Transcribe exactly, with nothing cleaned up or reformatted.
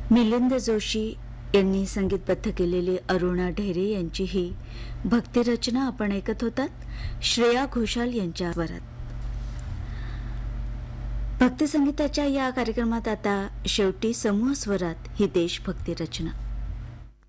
मिलिंद जोशी यांनी संगीतबद्ध केलेली अरुणा ढेरे यांची ही भक्तिरचना आपण ऐकत होतात श्रेया घोषाल यांच्या स्वरात. भक्तिसंगीताच्या या कार्यक्रमात आता शेवटी समूह स्वरात ही देशभक्ती रचना.